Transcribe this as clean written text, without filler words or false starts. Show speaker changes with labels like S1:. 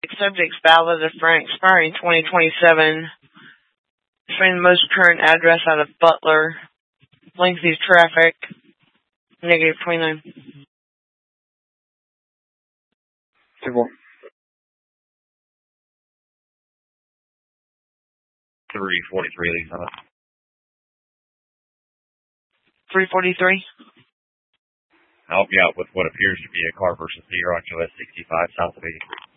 S1: Subject's valid for expiring 2027. Find the most current address out of Butler. Lengthy traffic. Negative 29.
S2: 2-4.
S3: 343, leave on it.
S1: 343.
S3: I'll help you out with what appears to be a car versus deer on US 65 south of 83.